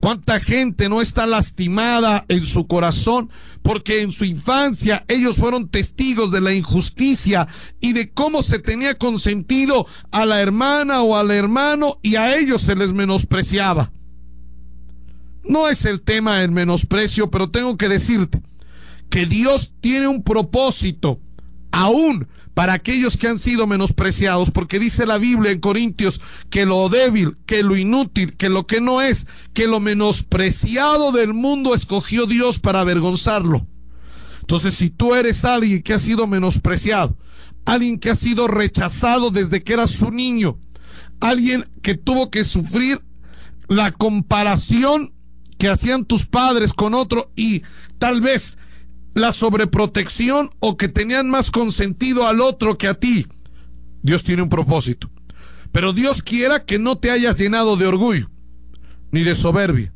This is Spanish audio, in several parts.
¿Cuánta gente no está lastimada en su corazón porque en su infancia ellos fueron testigos de la injusticia y de cómo se tenía consentido a la hermana o al hermano y a ellos se les menospreciaba? No es el tema del menosprecio, pero tengo que decirte que Dios tiene un propósito aún para aquellos que han sido menospreciados, porque dice la Biblia en Corintios que lo débil, que lo inútil, que lo que no es, que lo menospreciado del mundo escogió Dios para avergonzarlo. Entonces, si tú eres alguien que ha sido menospreciado, alguien que ha sido rechazado desde que eras un niño, alguien que tuvo que sufrir la comparación que hacían tus padres con otro y tal vez la sobreprotección o que tenían más consentido al otro que a ti, Dios tiene un propósito. Pero Dios quiera que no te hayas llenado de orgullo ni de soberbia.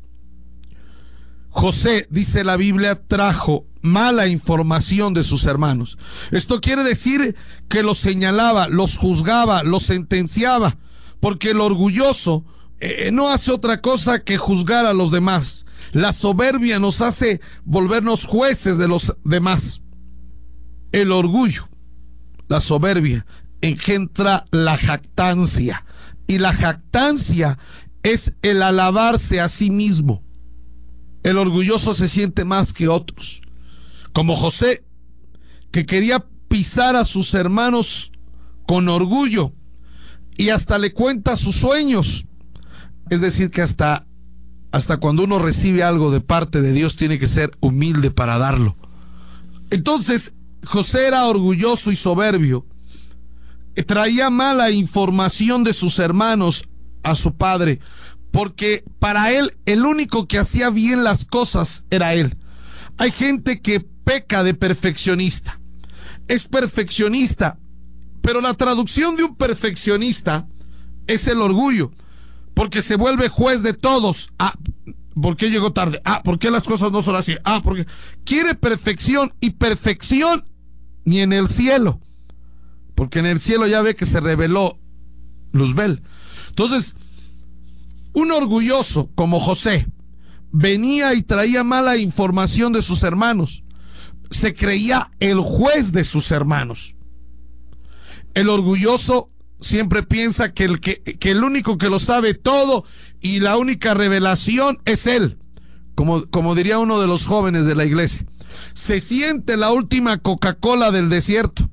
José, dice la Biblia, trajo mala información de sus hermanos. Esto quiere decir que los señalaba, los juzgaba, los sentenciaba, porque el orgulloso no hace otra cosa que juzgar a los demás. La soberbia nos hace volvernos jueces de los demás. El orgullo, la soberbia, engendra la jactancia. Y la jactancia es el alabarse a sí mismo. El orgulloso se siente más que otros. Como José, que quería pisar a sus hermanos con orgullo y hasta le cuenta sus sueños. Es decir, que hasta cuando uno recibe algo de parte de Dios tiene que ser humilde para darlo. Entonces, José era orgulloso y soberbio. Traía mala información de sus hermanos a su padre, porque para él el único que hacía bien las cosas era él. Hay gente que peca de perfeccionista. Es perfeccionista, pero la traducción de un perfeccionista es el orgullo. Porque se vuelve juez de todos. ¿Por qué llegó tarde? ¿Por qué las cosas no son así? Porque quiere perfección, y perfección ni en el cielo. Porque en el cielo ya ve que se reveló Luzbel. Entonces, un orgulloso como José venía y traía mala información de sus hermanos. Se creía el juez de sus hermanos. El orgulloso siempre piensa que el único que lo sabe todo y la única revelación es él. Como diría uno de los jóvenes de la iglesia, se siente la última Coca-Cola del desierto.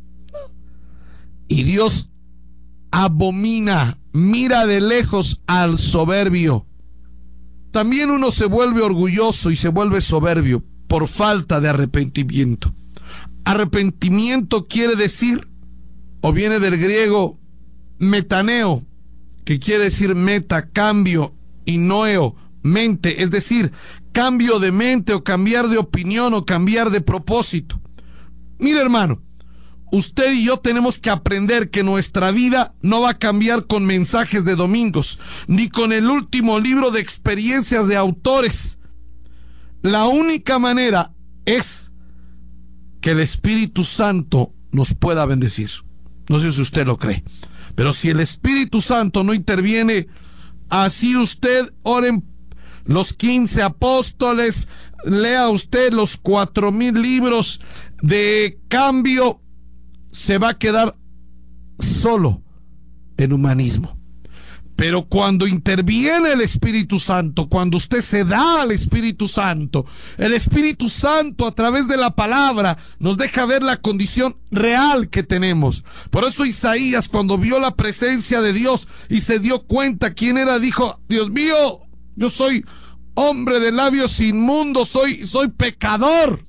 Y Dios abomina, mira de lejos al soberbio. También uno se vuelve orgulloso y se vuelve soberbio por falta de arrepentimiento. Arrepentimiento quiere decir, o viene del griego metaneo, que quiere decir meta, cambio, y noeo, mente, es decir, cambio de mente o cambiar de opinión o cambiar de propósito. Mire, hermano, usted y yo tenemos que aprender que nuestra vida no va a cambiar con mensajes de domingos, ni con el último libro de experiencias de autores. La única manera es que el Espíritu Santo nos pueda bendecir. No sé si usted lo cree, pero si el Espíritu Santo no interviene, así usted oren los 15 apóstoles, lea usted los 4,000 libros de cambio, se va a quedar solo en humanismo. Pero cuando interviene el Espíritu Santo, cuando usted se da al Espíritu Santo, el Espíritu Santo a través de la palabra nos deja ver la condición real que tenemos. Por eso Isaías, cuando vio la presencia de Dios y se dio cuenta quién era, dijo: Dios mío, yo soy hombre de labios inmundos, soy pecador.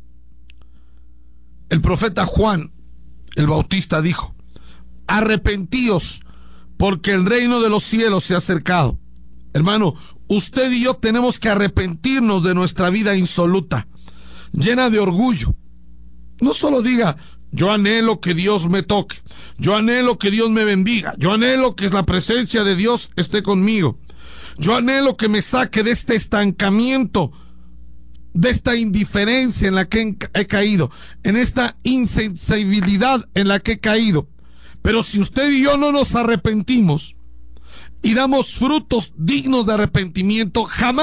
El profeta Juan el Bautista dijo: arrepentíos, porque el reino de los cielos se ha acercado. Hermano, usted y yo tenemos que arrepentirnos de nuestra vida insoluta, llena de orgullo. No solo diga: yo anhelo que Dios me toque, yo anhelo que Dios me bendiga, yo anhelo que la presencia de Dios esté conmigo, yo anhelo que me saque de este estancamiento, de esta indiferencia en la que he caído, en esta insensibilidad en la que he caído. Pero si usted y yo no nos arrepentimos y damos frutos dignos de arrepentimiento, jamás